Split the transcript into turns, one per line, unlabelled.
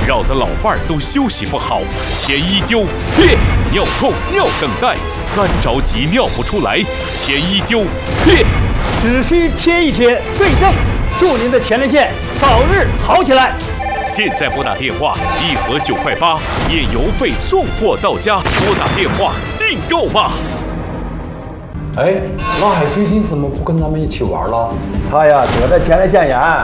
扰得老伴儿都休息不好，钱一灸贴，尿痛、尿等待，干着急尿不出来，钱一灸贴，
只需贴一贴，对症，祝您的前列腺早日好起来。
现在拨打电话，1盒9块8，免邮费送货到家。拨打电话订购吧。
哎，老海最近怎么不跟咱们一起玩了？
他呀得的前列腺炎。